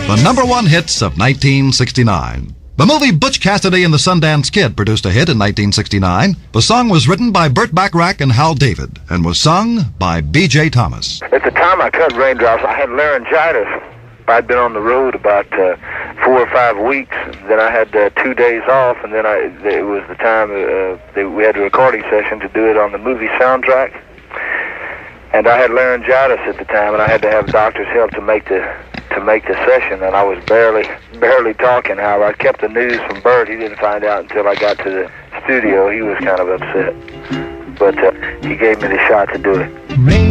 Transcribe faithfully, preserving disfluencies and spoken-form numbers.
the number one hits of nineteen sixty-nine. The movie Butch Cassidy and the Sundance Kid produced a hit in nineteen sixty-nine. The song was written by Burt Bacharach and Hal David and was sung by B J Thomas. At the time I cut Raindrops, I had laryngitis. I'd been on the road about uh, four or five weeks. Then I had uh, two days off, and then I, it was the time uh, they, we had a recording session to do it on the movie soundtrack. And I had laryngitis at the time, and I had to have doctor's help to make the to make the session, and I was barely barely talking. However, I kept the news from Bert. He didn't find out until I got to the studio. He was kind of upset, but uh, he gave me the shot to do it.